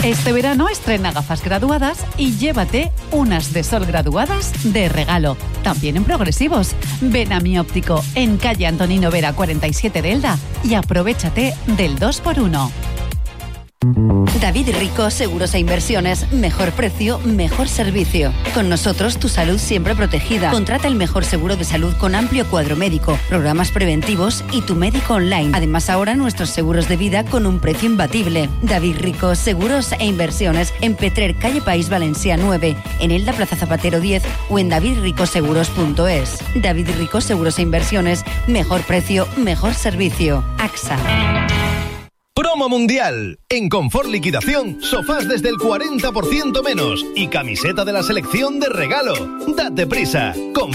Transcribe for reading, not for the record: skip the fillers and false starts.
Este verano estrena gafas graduadas y llévate unas de sol graduadas de regalo, también en progresivos. Ven a Mi Óptico en calle Antonino Vera 47 de Elda y aprovéchate del 2x1. David Rico Seguros e Inversiones. Mejor precio, mejor servicio. Con nosotros tu salud siempre protegida. Contrata el mejor seguro de salud con amplio cuadro médico, programas preventivos y tu médico online. Además ahora nuestros seguros de vida con un precio imbatible. David Rico Seguros e Inversiones en Petrer, calle País Valencia 9, en Elda, Plaza Zapatero 10 o en davidricoseguros.es. David Rico Seguros e Inversiones. Mejor precio, mejor servicio. AXA. Promo Mundial. En Confort Liquidación, sofás desde el 40% menos y camiseta de la selección de regalo. Date prisa.